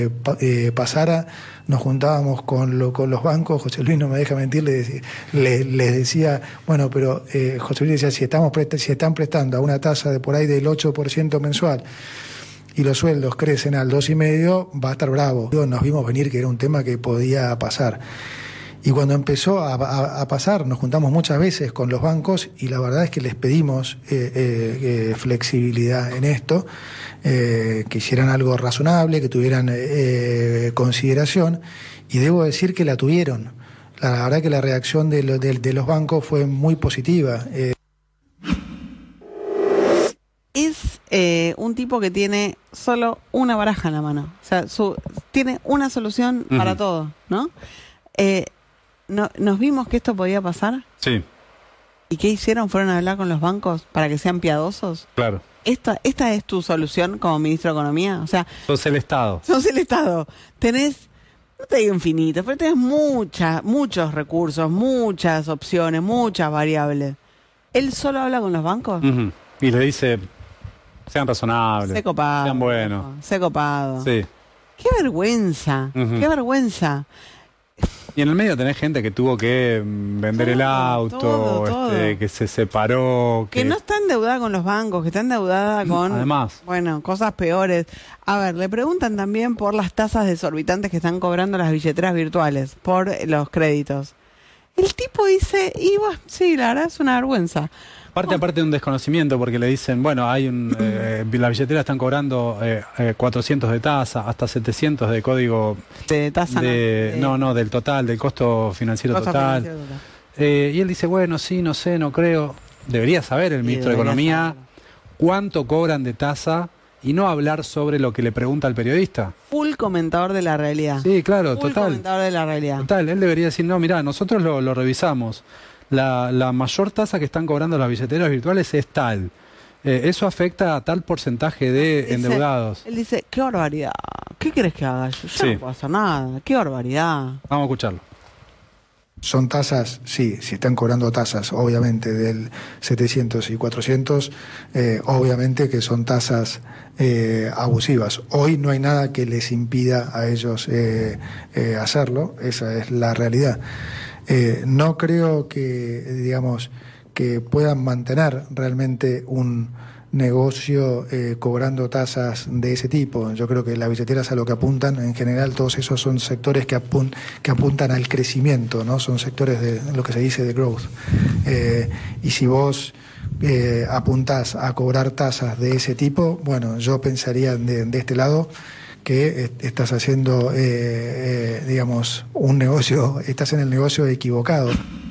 pasara, nos juntábamos con los bancos. José Luis no me deja mentir, les decía, bueno, pero José Luis decía, si están prestando a una tasa de por ahí del 8% mensual y los sueldos crecen al 2,5%, va a estar bravo. Nos vimos venir que era un tema que podía pasar. Y cuando empezó a pasar, nos juntamos muchas veces con los bancos y la verdad es que les pedimos flexibilidad en esto, que hicieran algo razonable, que tuvieran consideración, y debo decir que la tuvieron. La verdad que la reacción de los bancos fue muy positiva. Es un tipo que tiene solo una baraja en la mano, o sea, tiene una solución para todo, ¿no? ¿Nos vimos que esto podía pasar? Sí. ¿Y qué hicieron? ¿Fueron a hablar con los bancos para que sean piadosos? Claro. ¿Esta es tu solución como ministro de Economía? O sea, sos el Estado. Sos el Estado. Tenés, no te digo infinitos, pero tenés muchos recursos, muchas opciones, muchas variables. ¿Él solo habla con los bancos? Y le dice, sean razonables, sé copado, sean buenos. Sé copado. Sí. ¡Qué vergüenza! ¡Qué vergüenza! Y en el medio tenés gente que tuvo que vender el auto, todo. Que se separó. Que no está endeudada con los bancos, que está endeudada con... Además. Bueno, cosas peores. A ver, le preguntan también por las tasas desorbitantes que están cobrando las billeteras virtuales, por los créditos. El tipo dice, y bueno, sí, la verdad es una vergüenza. Aparte de un desconocimiento, porque le dicen, bueno, las billeteras están cobrando 400 de tasa, hasta 700 de código... De tasa, del total, del costo financiero total. Y él dice, bueno, sí, no sé, no creo. Debería saber el ministro de Economía cuánto cobran de tasa y no hablar sobre lo que le pregunta al periodista. Full comentador de la realidad. Sí, claro, Full total. Comentador de la realidad. Total, él debería decir, no, mirá, nosotros lo revisamos. La mayor tasa que están cobrando las billeteras virtuales es tal. Eso afecta a tal porcentaje de endeudados. Él dice, qué barbaridad. ¿Qué querés que haga yo? Yo no puedo hacer nada. Qué barbaridad. Vamos a escucharlo. Son tasas, sí, si están cobrando tasas, obviamente, del 700 y 400, obviamente que son tasas abusivas. Hoy no hay nada que les impida a ellos hacerlo, esa es la realidad. No creo que puedan mantener realmente un negocio cobrando tasas de ese tipo. Yo creo que las billeteras a lo que apuntan, en general, todos esos son sectores que apuntan al crecimiento, ¿no? Son sectores de lo que se dice de growth. Y si vos apuntás a cobrar tasas de ese tipo, bueno, yo pensaría de este lado que estás haciendo, un negocio, estás en el negocio equivocado.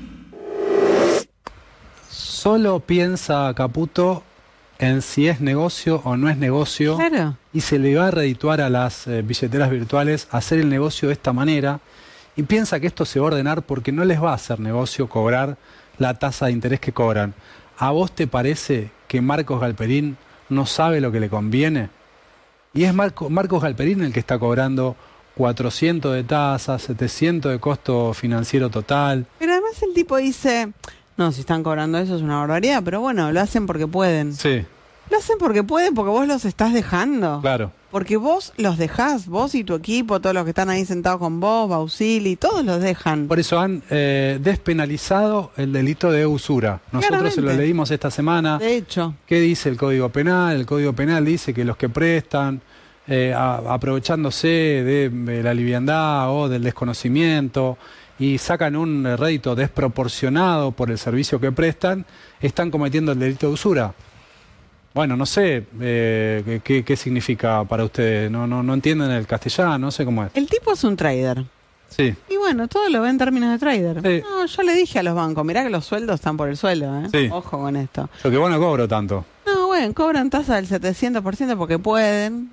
Solo piensa Caputo en si es negocio o no es negocio. Claro. Y se le va a redituar a las billeteras virtuales hacer el negocio de esta manera, y piensa que esto se va a ordenar porque no les va a hacer negocio cobrar la tasa de interés que cobran. ¿A vos te parece que Marcos Galperín no sabe lo que le conviene? Y es Marcos Galperín el que está cobrando 400 de tasa, 700 de costo financiero total. Pero además el tipo dice, no, si están cobrando eso es una barbaridad, pero bueno, lo hacen porque pueden. Sí. Lo hacen porque pueden, porque vos los estás dejando. Claro. Porque vos los dejás, vos y tu equipo, todos los que están ahí sentados con vos, Bausili, todos los dejan. Por eso han despenalizado el delito de usura. Nosotros se lo leímos esta semana. De hecho. ¿Qué dice el Código Penal? El Código Penal dice que los que prestan, aprovechándose de la liviandad o del desconocimiento, y sacan un rédito desproporcionado por el servicio que prestan, están cometiendo el delito de usura. Bueno, no sé qué significa para ustedes, no entienden el castellano, no sé cómo es. El tipo es un trader. Sí. Y bueno, todo lo ve en términos de trader. Sí. No, yo le dije a los bancos, mirá que los sueldos están por el suelo, ¿eh? Sí. Ojo con esto. Lo que vos no cobro tanto. No, bueno, cobran tasa del 700% porque pueden.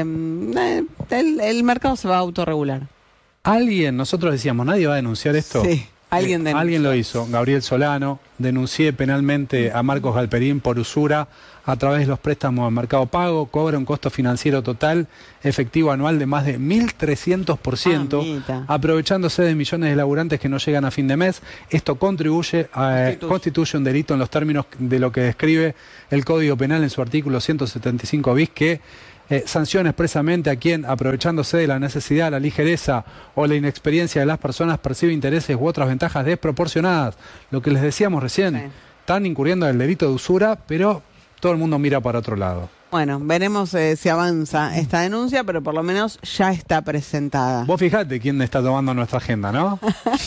El mercado se va a autorregular. Nosotros decíamos, nadie va a denunciar esto. Sí. Alguien lo hizo, Gabriel Solano. Denuncié penalmente a Marcos Galperín por usura a través de los préstamos de Mercado Pago. Cobra un costo financiero total efectivo anual de más de 1.300%, aprovechándose de millones de laburantes que no llegan a fin de mes. Esto constituye un delito en los términos de lo que describe el Código Penal en su artículo 175 bis, que sanciona expresamente a quien, aprovechándose de la necesidad, la ligereza o la inexperiencia de las personas, percibe intereses u otras ventajas desproporcionadas. Lo que les decíamos recién, Sí. están incurriendo en el delito de usura, pero todo el mundo mira para otro lado. Bueno, veremos si avanza esta denuncia, pero por lo menos ya está presentada. Vos fijate quién está tomando nuestra agenda, ¿no?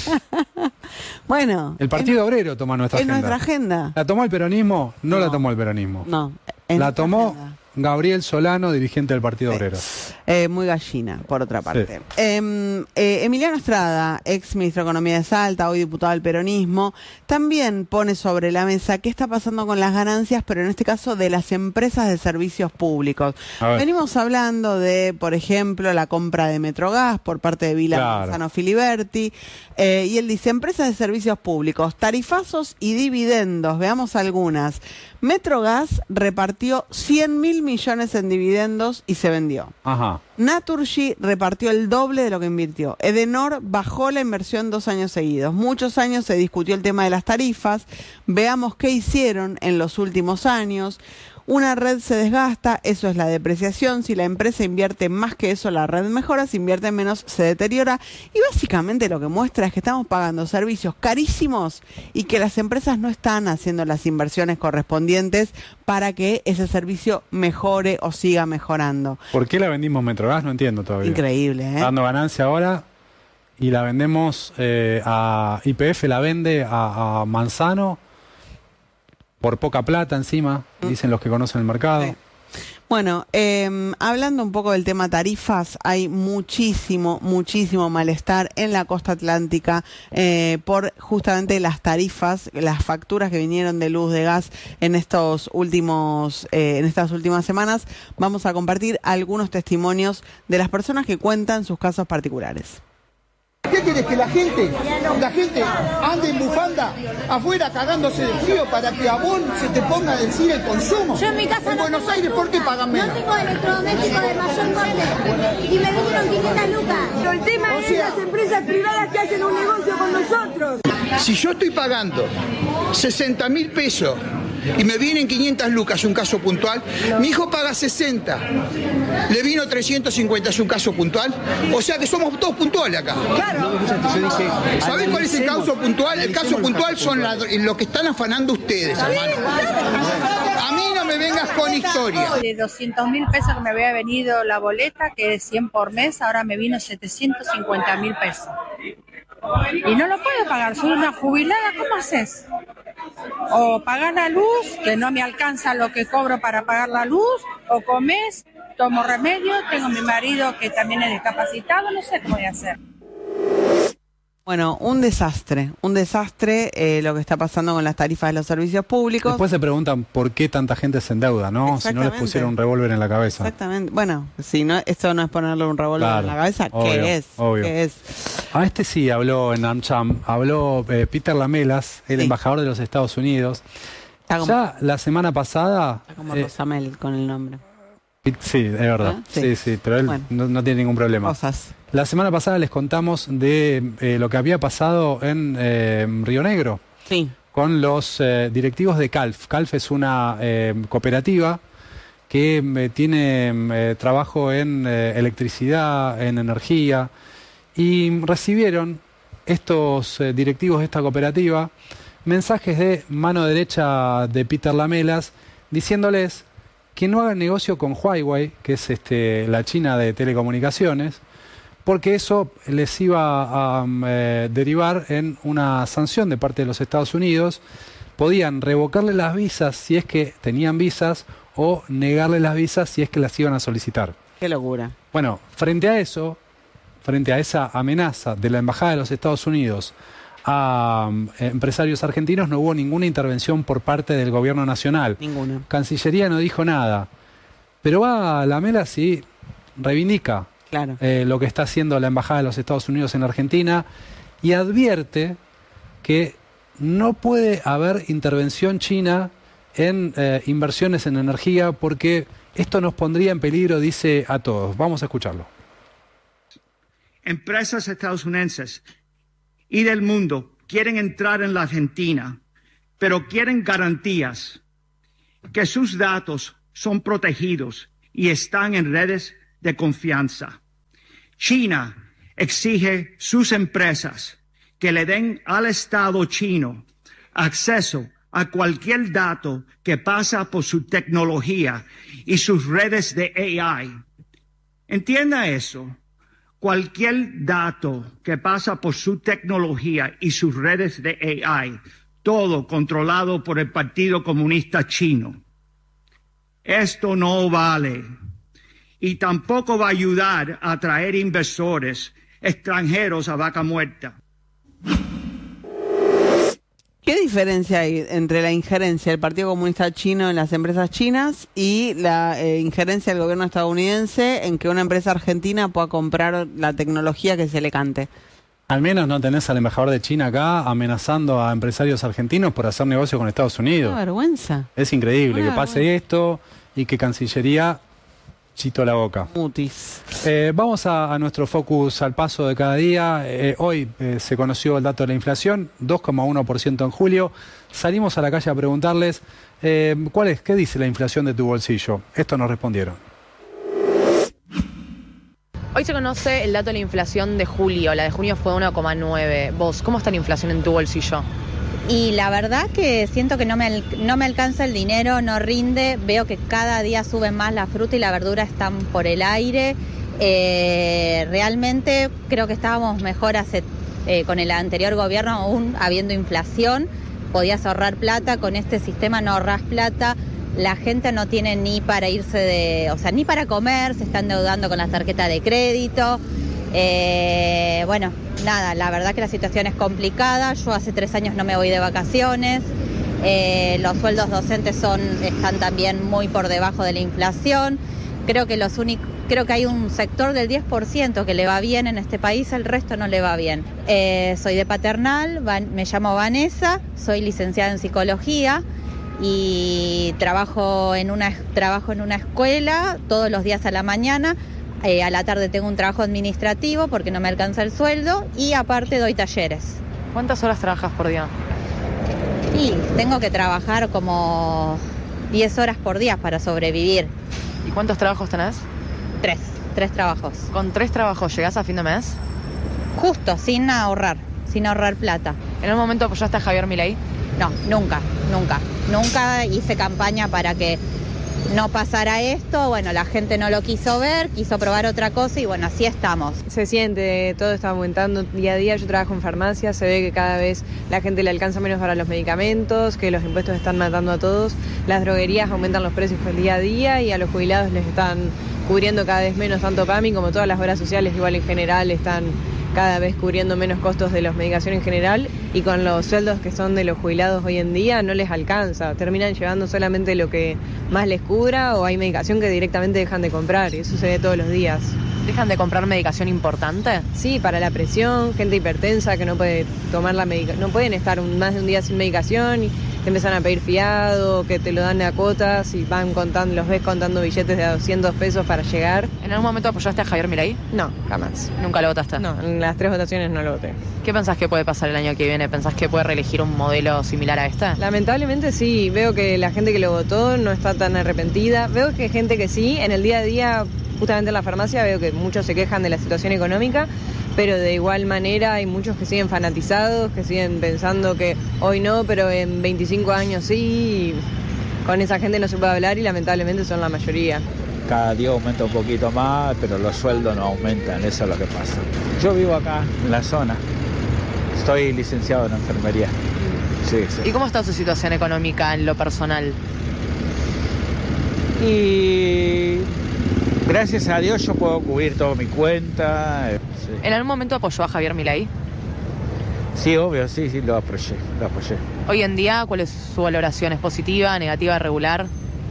Bueno. El Partido Obrero toma nuestra es agenda. nuestra agenda. ¿La tomó el peronismo? No, No. la tomó el peronismo. No. La es nuestra tomó agenda. Gabriel Solano, dirigente del Partido Obrero. Muy gallina, por otra parte. Emiliano Estrada, ex ministro de Economía de Salta, hoy diputado del peronismo, también pone sobre la mesa qué está pasando con las ganancias, pero en este caso de las empresas de servicios públicos. Venimos hablando de, por ejemplo, la compra de Metrogas por parte de Vila Manzano Filiberti, y él dice, empresas de servicios públicos, tarifazos y dividendos, veamos algunas. Metrogas repartió 100.000 millones en dividendos y se vendió. Ajá. Naturgy repartió el doble de lo que invirtió. Edenor bajó la inversión 2 años seguidos. Muchos años se discutió el tema de las tarifas. Veamos qué hicieron en los últimos años. Una red se desgasta, eso es la depreciación. Si la empresa invierte más que eso, la red mejora. Si invierte menos, se deteriora. Y básicamente lo que muestra es que estamos pagando servicios carísimos y que las empresas no están haciendo las inversiones correspondientes para que ese servicio mejore o siga mejorando. ¿Por qué la vendimos Metrogas? No entiendo todavía. Increíble, ¿eh? Dando ganancia ahora y la vendemos a YPF, la vende a Manzano por poca plata encima, dicen los que conocen el mercado. Sí. Bueno, hablando un poco del tema tarifas, hay muchísimo malestar en la costa atlántica por justamente las tarifas, las facturas que vinieron de luz, de gas en estas últimas semanas. Vamos a compartir algunos testimonios de las personas que cuentan sus casos particulares. ¿Qué querés? Que la gente ande en bufanda afuera cagándose de frío para que a vos se te ponga a decir el consumo. Yo en mi casa en no Buenos tengo Aires, ¿por qué pagan menos? No tengo electrodomésticos de mayor corte y me dieron 500 lucas. Pero el tema es las empresas privadas que hacen un negocio con nosotros. Si yo estoy pagando 60.000 pesos y me vienen 500 lucas, un caso puntual, mi hijo paga 60, le vino 350, es un caso puntual, o sea que somos todos puntuales acá. Claro. ¿Sabés cuál es el caso puntual? El caso puntual son lo que están afanando ustedes, hermano. A mí no me vengas con historia. De 200.000 pesos que me había venido la boleta, que es 100 por mes, ahora me vino 750.000 pesos. Y no lo puedo pagar, soy una jubilada, ¿cómo haces? O pagar la luz, que no me alcanza lo que cobro para pagar la luz, o comes, tomo remedio, tengo mi marido que también es discapacitado, no sé cómo voy a hacer. Bueno, un desastre lo que está pasando con las tarifas de los servicios públicos. Después se preguntan por qué tanta gente se endeuda, ¿no? Si no les pusieron un revólver en la cabeza. Exactamente. Bueno, si no, esto no es ponerle un revólver en la cabeza, obvio, ¿qué es? Obvio. ¿Qué es? A este sí habló en AmCham, habló Peter Lamelas, el embajador de los Estados Unidos. Ya la semana pasada... Está como Rosamel con el nombre. Sí, es verdad. ¿Eh? Sí, pero él no tiene ningún problema. Cosas. La semana pasada les contamos de lo que había pasado en Río Negro. Sí. Con los directivos de CALF. CALF es una cooperativa que tiene trabajo en electricidad, en energía, y recibieron estos directivos de esta cooperativa mensajes de mano derecha de Peter Lamelas diciéndoles que no hagan negocio con Huawei, que es la China de telecomunicaciones, porque eso les iba a derivar en una sanción de parte de los Estados Unidos. Podían revocarle las visas si es que tenían visas o negarle las visas si es que las iban a solicitar. Qué locura. Bueno, frente a eso, frente a esa amenaza de la Embajada de los Estados Unidos a empresarios argentinos, no hubo ninguna intervención por parte del gobierno nacional. Ninguna. Cancillería no dijo nada. Pero va Lamelas y reivindica lo que está haciendo la Embajada de los Estados Unidos en Argentina y advierte que no puede haber intervención china en inversiones en energía porque esto nos pondría en peligro, dice, a todos. Vamos a escucharlo. Empresas estadounidenses y del mundo quieren entrar en la Argentina, pero quieren garantías que sus datos son protegidos y están en redes de confianza. China exige sus empresas que le den al Estado chino acceso a cualquier dato que pasa por su tecnología y sus redes de AI. Entienda eso. Cualquier dato que pasa por su tecnología y sus redes de AI, todo controlado por el Partido Comunista Chino. Esto no vale. Y tampoco va a ayudar a atraer inversores extranjeros a Vaca Muerta. ¿Qué diferencia hay entre la injerencia del Partido Comunista Chino en las empresas chinas y la injerencia del gobierno estadounidense en que una empresa argentina pueda comprar la tecnología que se le cante? Al menos no tenés al embajador de China acá amenazando a empresarios argentinos por hacer negocio con Estados Unidos. Una vergüenza. Es increíble Una que pase vergüenza. esto y que Cancillería chito la boca. Mutis. Vamos a nuestro focus al paso de cada día. Hoy se conoció el dato de la inflación, 2,1% en julio. Salimos a la calle a preguntarles, ¿qué dice la inflación de tu bolsillo? Esto nos respondieron. Hoy se conoce el dato de la inflación de julio. La de junio fue 1,9. Vos, ¿cómo está la inflación en tu bolsillo? Y la verdad que siento que no me alcanza el dinero, no rinde. Veo que cada día suben más la fruta y la verdura, están por el aire. Realmente creo que estábamos mejor con el anterior gobierno, aún habiendo inflación. Podías ahorrar plata, con este sistema no ahorrás plata. La gente no tiene ni para ni para comer, se están endeudando con la tarjeta de crédito. Bueno, nada, la verdad que la situación es complicada. Yo hace 3 años no me voy de vacaciones. Los sueldos docentes están también muy por debajo de la inflación. Creo que hay un sector del 10% que le va bien en este país, el resto no le va bien. Soy de Paternal, me llamo Vanessa, soy licenciada en psicología y trabajo en una escuela todos los días a la mañana. A la tarde tengo un trabajo administrativo porque no me alcanza el sueldo y aparte doy talleres. ¿Cuántas horas trabajas por día? Y tengo que trabajar como 10 horas por día para sobrevivir. ¿Y cuántos trabajos tenés? 3 trabajos. ¿Con 3 trabajos llegás a fin de mes? Justo, sin ahorrar plata. ¿En algún momento apoyaste a Javier Milei? No, nunca. Nunca hice campaña para que no pasara esto. Bueno, la gente no lo quiso ver, quiso probar otra cosa y bueno, así estamos. Se siente, todo está aumentando día a día. Yo trabajo en farmacia, se ve que cada vez la gente le alcanza menos para los medicamentos, que los impuestos están matando a todos. Las droguerías aumentan los precios el día a día y a los jubilados les están cubriendo cada vez menos, tanto PAMI como todas las obras sociales igual en general están cada vez cubriendo menos costos de las medicaciones en general, y con los sueldos que son de los jubilados hoy en día no les alcanza, terminan llevando solamente lo que más les cubra o hay medicación que directamente dejan de comprar, y eso se ve todos los días. ¿Dejan de comprar medicación importante? Sí, para la presión, gente hipertensa que no puede tomar la medicación, no pueden estar más de un día sin medicación y te empiezan a pedir fiado, que te lo dan a cuotas y los ves contando billetes de 200 pesos para llegar. ¿En algún momento apoyaste a Javier Milei? No, jamás. ¿Nunca lo votaste? No, en las 3 votaciones no lo voté. ¿Qué pensás que puede pasar el año que viene? ¿Pensás que puede reelegir un modelo similar a este? Lamentablemente sí, veo que la gente que lo votó no está tan arrepentida. Veo que hay gente que sí, en el día a día, justamente en la farmacia, veo que muchos se quejan de la situación económica, pero de igual manera hay muchos que siguen fanatizados, que siguen pensando que hoy no, pero en 25 años sí. Con esa gente no se puede hablar y lamentablemente son la mayoría. Cada día aumenta un poquito más, pero los sueldos no aumentan, eso es lo que pasa. Yo vivo acá, en la zona. Estoy licenciado en enfermería. Sí. ¿Y cómo está su situación económica en lo personal? Y gracias a Dios yo puedo cubrir toda mi cuenta. Sí. ¿En algún momento apoyó a Javier Milei? Sí, obvio, sí, lo apoyé. Hoy en día, ¿cuál es su valoración? ¿Es positiva, negativa, regular?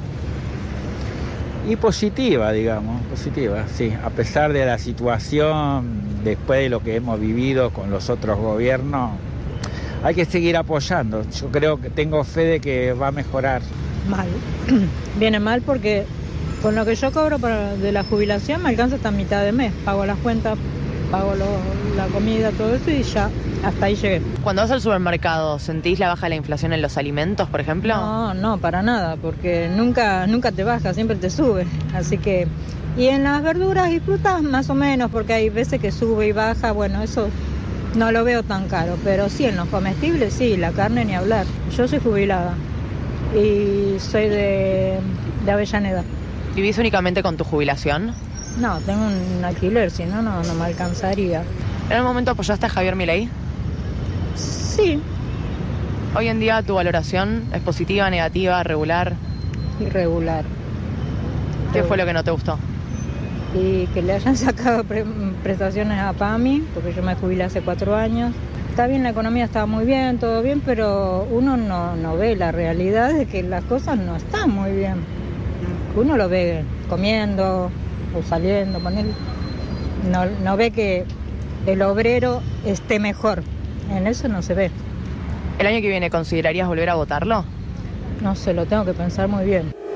Y positiva, digamos, positiva, sí. A pesar de la situación, después de lo que hemos vivido con los otros gobiernos, hay que seguir apoyando. Yo creo que tengo fe de que va a mejorar. Mal. Viene mal porque con lo que yo cobro de la jubilación me alcanza hasta mitad de mes. Pago las cuentas, pago la comida, todo eso y ya hasta ahí llegué. Cuando vas al supermercado, ¿sentís la baja de la inflación en los alimentos, por ejemplo? No, para nada, porque nunca te baja, siempre te sube. Así que, y en las verduras y frutas más o menos, porque hay veces que sube y baja, bueno, eso no lo veo tan caro, pero sí, en los comestibles sí, la carne ni hablar. Yo soy jubilada y soy de Avellaneda. ¿Vivís únicamente con tu jubilación? No, tengo un alquiler, si no, no me alcanzaría. ¿En algún momento apoyaste a Javier Milei? Sí. Hoy en día, ¿tu valoración es positiva, negativa, regular? Irregular. ¿Qué fue lo que no te gustó? Y que le hayan sacado prestaciones a PAMI, porque yo me jubilé hace 4 años. Está bien, la economía está muy bien, todo bien, pero uno no ve la realidad de que las cosas no están muy bien. Uno lo ve comiendo o saliendo, no ve que el obrero esté mejor. En eso no se ve. ¿El año que viene considerarías volver a votarlo? No sé, lo tengo que pensar muy bien.